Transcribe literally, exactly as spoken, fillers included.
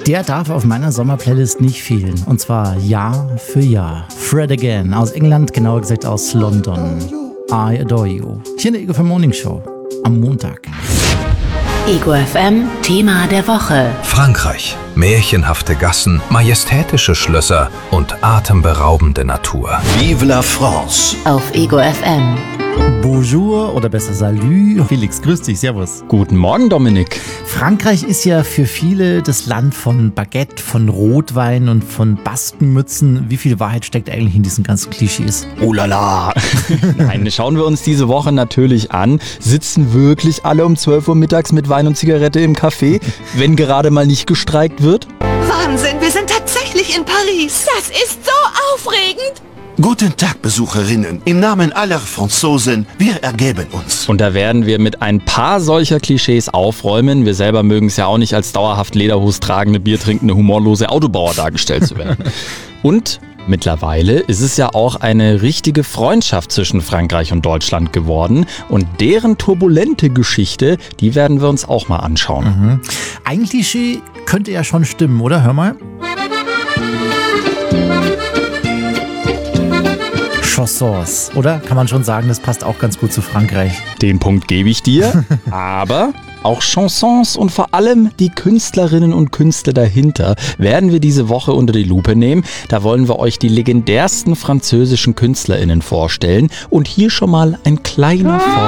Der darf auf meiner Sommerplaylist nicht fehlen. Und zwar Jahr für Jahr. Fred Again aus England, genauer gesagt aus London. I Adore You. Hier in der Ego F M Morning Show am Montag. Ego F M Thema der Woche. Frankreich. Märchenhafte Gassen, majestätische Schlösser und atemberaubende Natur. Vive la France! Auf Ego F M. Bonjour oder besser Salut. Felix, grüß dich, servus. Guten Morgen, Dominik. Frankreich ist ja für viele das Land von Baguette, von Rotwein und von Baskenmützen. Wie viel Wahrheit steckt eigentlich in diesen ganzen Klischees? Oh la la. Nein, schauen wir uns diese Woche natürlich an. Sitzen wirklich alle um zwölf Uhr mittags mit Wein und Zigarette im Café, wenn gerade mal nicht gestreikt wird? Wahnsinn, wir sind tatsächlich in Paris. Das ist so aufregend. Guten Tag, Besucherinnen. Im Namen aller Franzosen, wir ergeben uns. Und da werden wir mit ein paar solcher Klischees aufräumen. Wir selber mögen es ja auch nicht als dauerhaft Lederhose tragende, biertrinkende, humorlose Autobauer dargestellt zu werden. Und mittlerweile ist es ja auch eine richtige Freundschaft zwischen Frankreich und Deutschland geworden. Und deren turbulente Geschichte, die werden wir uns auch mal anschauen. Mhm. Ein Klischee könnte ja schon stimmen, oder? Hör mal. Chansons, oder? Kann man schon sagen, das passt auch ganz gut zu Frankreich. Den Punkt gebe ich dir, aber auch Chansons und vor allem die Künstlerinnen und Künstler dahinter werden wir diese Woche unter die Lupe nehmen. Da wollen wir euch die legendärsten französischen KünstlerInnen vorstellen und hier schon mal ein kleiner Vor